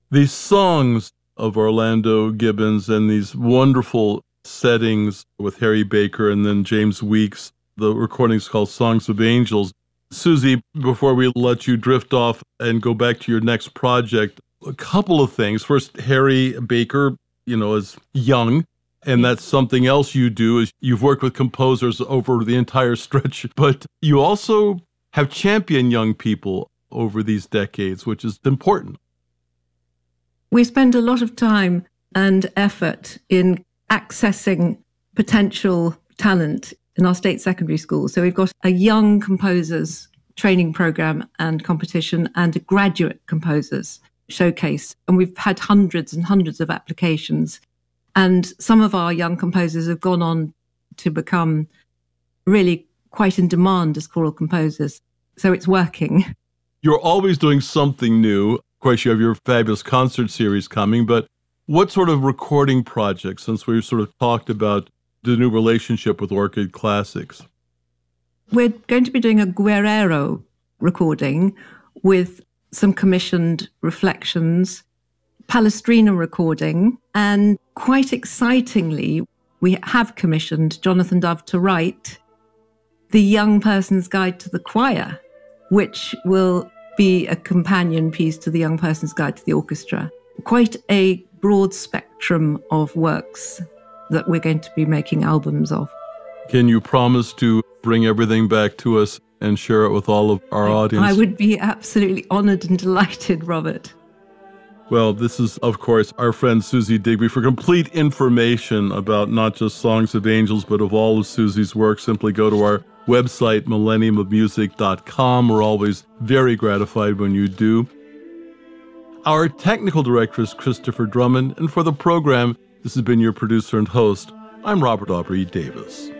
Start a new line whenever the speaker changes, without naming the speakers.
These songs of Orlando Gibbons and these wonderful settings with Harry Baker and then James Weeks, the recording's called Songs of Angels. Susie, before we let you drift off and go back to your next project, a couple of things. First, Harry Baker, is young, and that's something else you do is you've worked with composers over the entire stretch, but you also have championed young people over these decades, which is important.
We spend a lot of time and effort in accessing potential talent in our state secondary schools. So we've got a young composers training program and competition and a graduate composers showcase. And we've had hundreds and hundreds of applications. And some of our young composers have gone on to become really quite in demand as choral composers. So it's working.
You're always doing something new. Of course, you have your fabulous concert series coming, but what sort of recording projects, since we've sort of talked about the new relationship with Orchid Classics?
We're going to be doing a Guerrero recording with some commissioned reflections, Palestrina recording, and quite excitingly, we have commissioned Jonathan Dove to write The Young Person's Guide to the Choir, which will be a companion piece to The Young Person's Guide to the Orchestra. Quite a broad spectrum of works that we're going to be making albums of.
Can you promise to bring everything back to us and share it with all of our audience?
I would be absolutely honored and delighted, Robert.
Well, this is, of course, our friend Susie Digby. For complete information about not just Songs of Angels, but of all of Susie's work, simply go to our website, millenniumofmusic.com. We're always very gratified when you do. Our technical director is Christopher Drummond, and for the program, this has been your producer and host. I'm Robert Aubrey Davis.